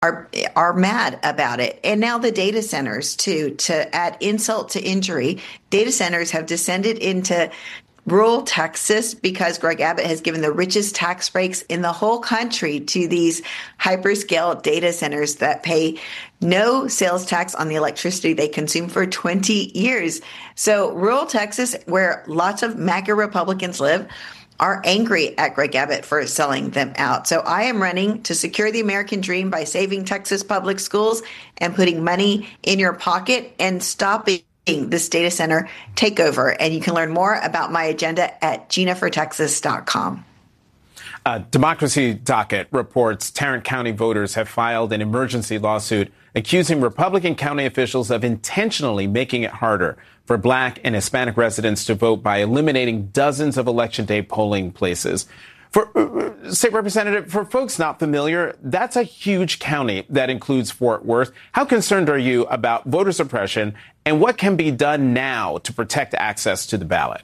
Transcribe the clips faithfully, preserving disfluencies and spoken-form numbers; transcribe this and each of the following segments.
are are mad about it. And now the data centers, too, to add insult to injury, data centers have descended into rural Texas because Greg Abbott has given the richest tax breaks in the whole country to these hyperscale data centers that pay no sales tax on the electricity they consume for twenty years. So rural Texas, where lots of MAGA Republicans live, are angry at Greg Abbott for selling them out. So I am running to secure the American dream by saving Texas public schools and putting money in your pocket and stopping this data center takeover. And you can learn more about my agenda at gina for texas dot com. Uh, Democracy Docket reports Tarrant County voters have filed an emergency lawsuit accusing Republican county officials of intentionally making it harder for Black and Hispanic residents to vote by eliminating dozens of Election Day polling places. For uh, State Representative, for folks not familiar, that's a huge county that includes Fort Worth. How concerned are you about voter suppression, and what can be done now to protect access to the ballot?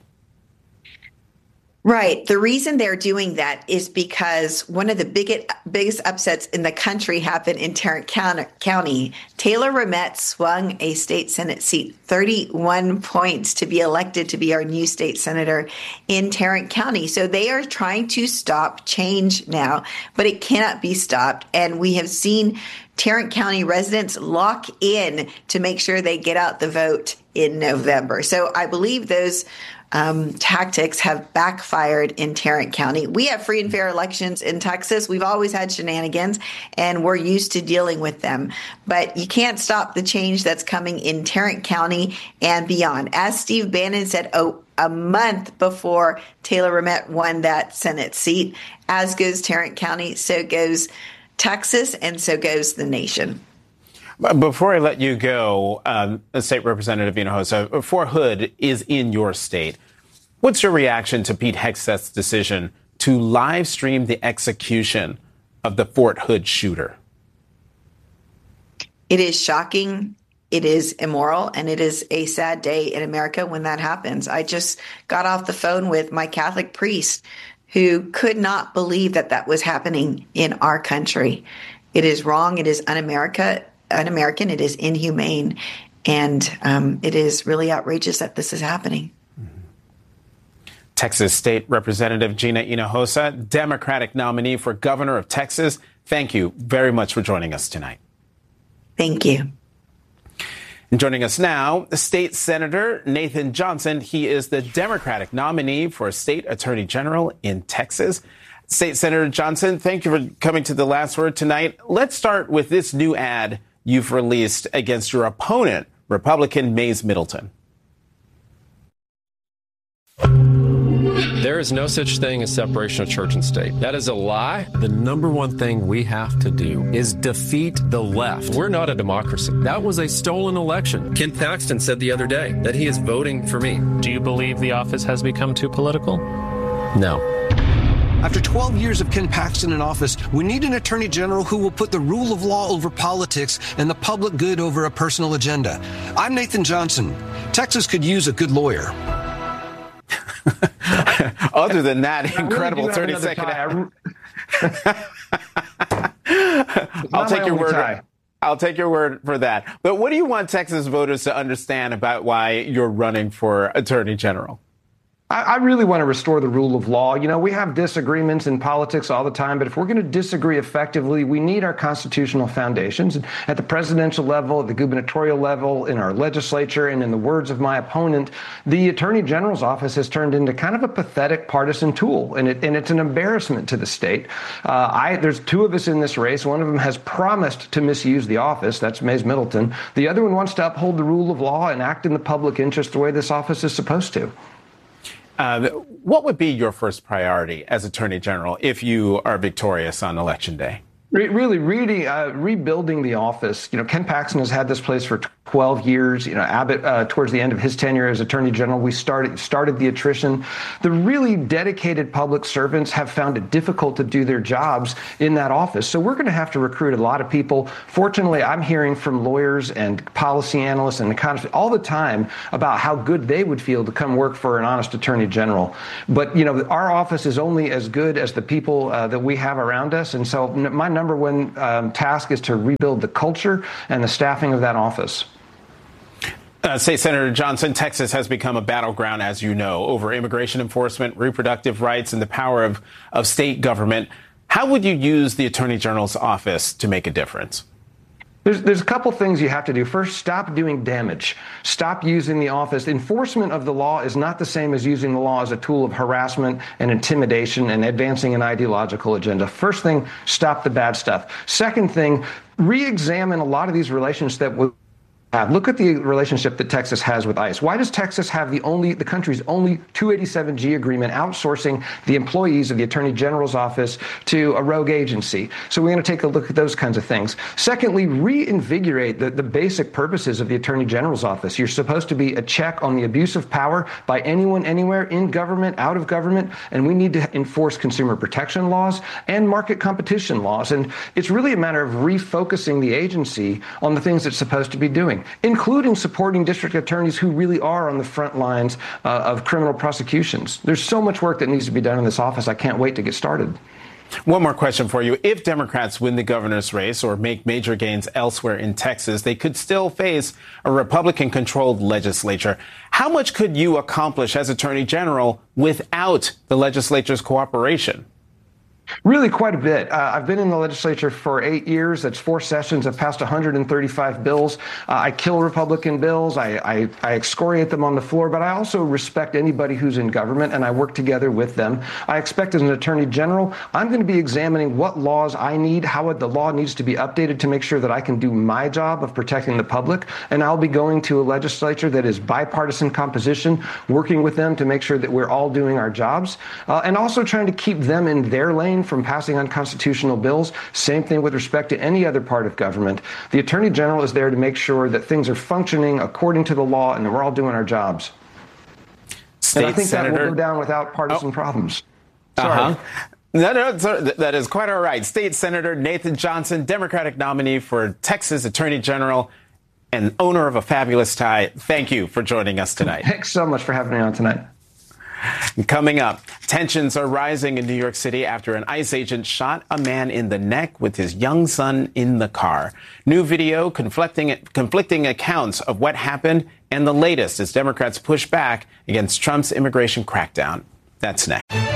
Right. The reason they're doing that is because one of the biggest, biggest upsets in the country happened in Tarrant County. Taylor Ramett swung a state Senate seat thirty-one points to be elected to be our new state senator in Tarrant County. So they are trying to stop change now, but it cannot be stopped. And we have seen Tarrant County residents lock in to make sure they get out the vote in November. So I believe those Um, tactics have backfired in Tarrant County. We have free and fair elections in Texas. We've always had shenanigans, and we're used to dealing with them. But you can't stop the change that's coming in Tarrant County and beyond. As Steve Bannon said oh, a month before Taylor Ramett won that Senate seat, as goes Tarrant County, so goes Texas, and so goes the nation. Before I let you go, um, State Representative Hinojosa, Fort Hood is in your state. What's your reaction to Pete Hegseth's decision to live stream the execution of the Fort Hood shooter? It is shocking. It is immoral, and it is a sad day in America when that happens. I just got off the phone with my Catholic priest who could not believe that that was happening in our country. It is wrong. It is un-America. un-American, it is inhumane, and um, it is really outrageous that this is happening. Texas State Representative Gina Hinojosa, Democratic nominee for governor of Texas. Thank you very much for joining us tonight. Thank you. And joining us now, State Senator Nathan Johnson. He is the Democratic nominee for State Attorney General in Texas. State Senator Johnson, thank you for coming to The Last Word tonight. Let's start with this new ad you've released against your opponent, Republican Mays Middleton. There is no such thing as separation of church and state. That is a lie. The number one thing we have to do is defeat the left. We're not a democracy. That was a stolen election. Ken Paxton said the other day that he is voting for me. Do you believe the office has become too political? No. After twelve years of Ken Paxton in office, we need an attorney general who will put the rule of law over politics and the public good over a personal agenda. I'm Nathan Johnson. Texas could use a good lawyer. Other than that, incredible thirty second. I'll take your word. Tie. I'll take your word for that. But what do you want Texas voters to understand about why you're running for attorney general? I really want to restore the rule of law. You know, we have disagreements in politics all the time, but if we're going to disagree effectively, we need our constitutional foundations. At the presidential level, at the gubernatorial level, in our legislature, and in the words of my opponent, the Attorney General's office has turned into kind of a pathetic partisan tool, and it and it's an embarrassment to the state. Uh, I there's two of us in this race. One of them has promised to misuse the office. That's Mays Middleton. The other one wants to uphold the rule of law and act in the public interest the way this office is supposed to. Uh, what would be your first priority as Attorney General if you are victorious on Election Day? Re- really, really uh, rebuilding the office. You know, Ken Paxton has had this place for twelve years. You know, Abbott, uh, towards the end of his tenure as Attorney General, we started started the attrition. The really dedicated public servants have found it difficult to do their jobs in that office. So we're going to have to recruit a lot of people. Fortunately, I'm hearing from lawyers and policy analysts and economists all the time about how good they would feel to come work for an honest Attorney General. But, you know, our office is only as good as the people uh, that we have around us. And so my number one um, task is to rebuild the culture and the staffing of that office. Uh, State Senator Johnson, Texas has become a battleground, as you know, over immigration enforcement, reproductive rights, and the power of, of state government. How would you use the Attorney General's office to make a difference? There's, there's a couple things you have to do. First, stop doing damage. Stop using the office. Enforcement of the law is not the same as using the law as a tool of harassment and intimidation and advancing an ideological agenda. First thing, stop the bad stuff. Second thing, re-examine a lot of these relations that will have. Look at the relationship that Texas has with ICE. Why does Texas have the only, the country's only two eighty-seven G agreement outsourcing the employees of the Attorney General's office to a rogue agency? So we're going to take a look at those kinds of things. Secondly, reinvigorate the, the basic purposes of the Attorney General's office. You're supposed to be a check on the abuse of power by anyone, anywhere, in government, out of government, and we need to enforce consumer protection laws and market competition laws. And it's really a matter of refocusing the agency on the things it's supposed to be doing, including supporting district attorneys who really are on the front lines uh, of criminal prosecutions. There's so much work that needs to be done in this office. I can't wait to get started. One more question for you. If Democrats win the governor's race or make major gains elsewhere in Texas, they could still face a Republican-controlled legislature. How much could you accomplish as Attorney General without the legislature's cooperation? Really quite a bit. Uh, I've been in the legislature for eight years. That's four sessions. I've passed one hundred thirty-five bills. Uh, I kill Republican bills. I, I, I excoriate them on the floor, but I also respect anybody who's in government, and I work together with them. I expect as an Attorney General, I'm going to be examining what laws I need, how the law needs to be updated to make sure that I can do my job of protecting the public, and I'll be going to a legislature that is bipartisan composition, working with them to make sure that we're all doing our jobs, uh, and also trying to keep them in their lane from passing unconstitutional bills. Same thing with respect to any other part of government. The Attorney General is there to make sure that things are functioning according to the law and that we're all doing our jobs. State and I think Senator... that will go down without partisan oh. problems. Sorry. Uh-huh. No, no, that is quite all right. State Senator Nathan Johnson, Democratic nominee for Texas Attorney General and owner of a fabulous tie. Thank you for joining us tonight. Thanks so much for having me on tonight. Coming up, tensions are rising in New York City after an ICE agent shot a man in the neck with his young son in the car. New video conflicting, conflicting accounts of what happened, and the latest as Democrats push back against Trump's immigration crackdown. That's next.